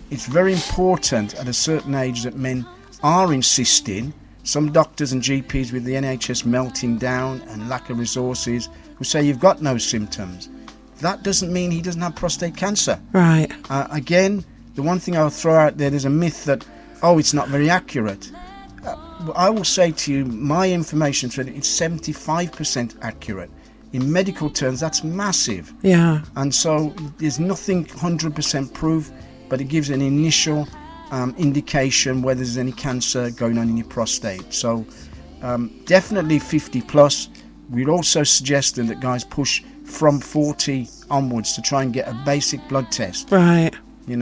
it's very important at a certain age that men are insisting. Some doctors and GPs with the NHS melting down and lack of resources who say you've got no symptoms. That doesn't mean he doesn't have prostate cancer. Right. Again, the one thing I'll throw out there's a myth that, it's not very accurate. I will say to you, my information said it's 75% accurate. In medical terms, that's massive. Yeah. And so there's nothing 100% proof, but it gives an initial indication whether there's any cancer going on in your prostate. So definitely 50 plus. We're also suggesting that guys push from 40 onwards to try and get a basic blood test. Right.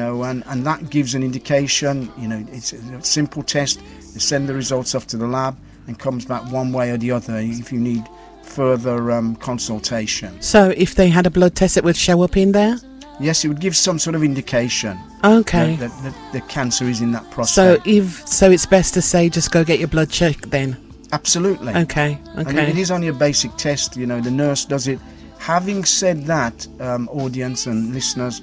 And that gives an indication. It's a simple test. They send the results off to the lab and comes back one way or the other if you need further consultation. So if they had a blood test, it would show up in there? Yes, it would give some sort of indication. Okay. That the cancer is in that prostate. So it's best to say just go get your blood checked then? Absolutely. Okay. And it is only a basic test. The nurse does it. Having said that, audience and listeners,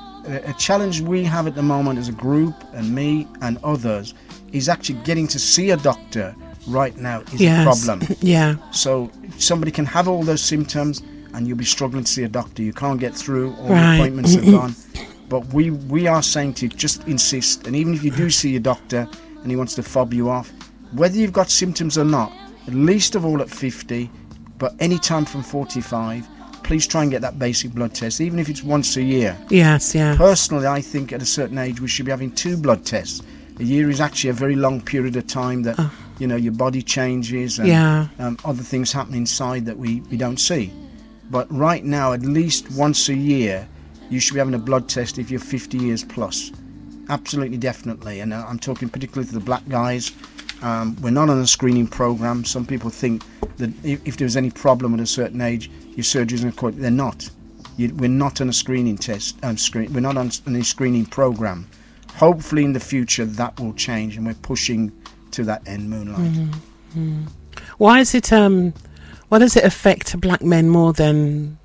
a challenge we have at the moment as a group, and me and others, is actually getting to see a doctor right now is a problem. Yeah. So somebody can have all those symptoms and you'll be struggling to see a doctor. You can't get through, all Right. the appointments are gone. But we are saying to just insist, and even if you do see a doctor and he wants to fob you off, whether you've got symptoms or not, at least of all at 50, but any time from 45, please try and get that basic blood test, even if it's once a year. Yes, yeah. Personally, I think at a certain age we should be having 2 blood tests. A year is actually a very long period of time that your body changes and other things happen inside that we don't see. But right now, at least once a year, you should be having a blood test if you're 50 years plus. Absolutely, definitely. And I'm talking particularly to the black guys. We're not on a screening program. Some people think that if there's any problem at a certain age, your surgery's going to call it. They're not. We're not on a screening test. We're not on any screening program. Hopefully in the future that will change, and we're pushing to that end, Moonlight. Mm-hmm. Why is it? Why does it affect black men more than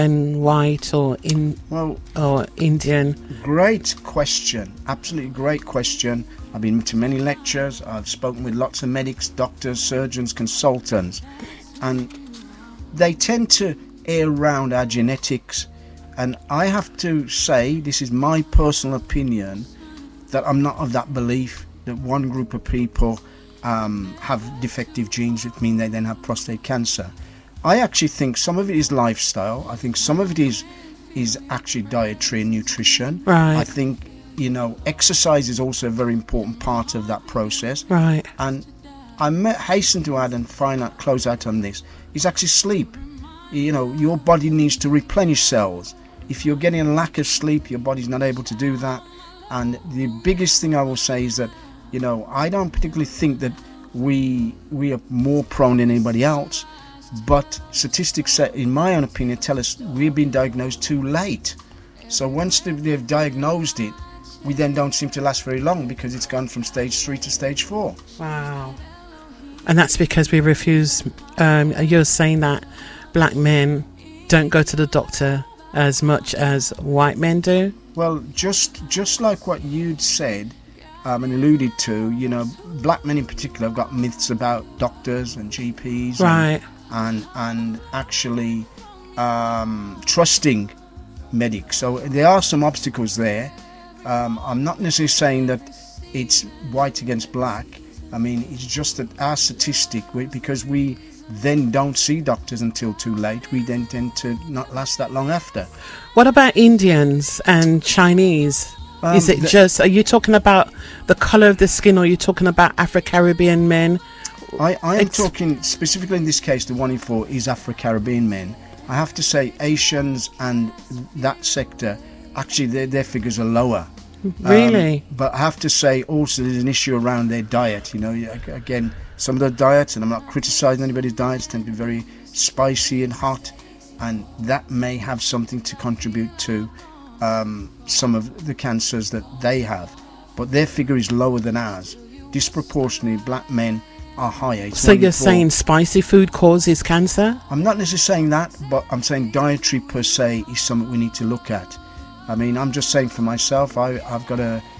white or Indian? Great question. Absolutely great question. I've been to many lectures. I've spoken with lots of medics, doctors, surgeons, consultants, and they tend to err around our genetics. And I have to say, this is my personal opinion, that I'm not of that belief that one group of people have defective genes that mean they then have prostate cancer. I actually think some of it is lifestyle. I think some of it is actually dietary and nutrition. Right. I think, exercise is also a very important part of that process. Right. And I hasten to add and close out on this, is actually sleep. Your body needs to replenish cells. If you're getting a lack of sleep, your body's not able to do that. And the biggest thing I will say is that, I don't particularly think that we are more prone than anybody else, but statistics, in my own opinion, tell us we've been diagnosed too late. So once they've diagnosed it, we then don't seem to last very long because it's gone from stage 3 to stage 4. Wow. And that's because we refuse, you're saying that black men don't go to the doctor as much as white men do? Well, just like what you'd said and alluded to, black men in particular have got myths about doctors and GPs, right, and actually trusting medics. So there are some obstacles there. I'm not necessarily saying that it's white against black. I mean, it's just that our statistic, because we then don't see doctors until too late, we then tend to not last that long after. What about Indians and Chinese? Is it are you talking about the colour of the skin, or are you talking about Afro-Caribbean men? I am talking specifically in this case, the 1 in 4 is Afro-Caribbean men. I have to say Asians and that sector, actually their figures are lower. Really? But I have to say also there's an issue around their diet. Again, some of the diets, and I'm not criticising anybody's diets, tend to be very spicy and hot, and that may have something to contribute to some of the cancers that they have. But their figure is lower than ours. Disproportionately, black men are higher. So you're saying spicy food causes cancer? I'm not necessarily saying that, but I'm saying dietary per se is something we need to look at. I mean, I'm just saying for myself, I've got a